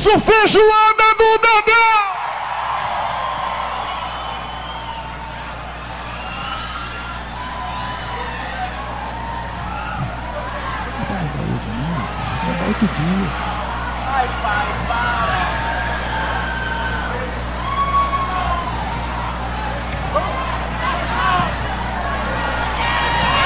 Beijo, feijoada do Dedé! Outro dia. Ai, pai.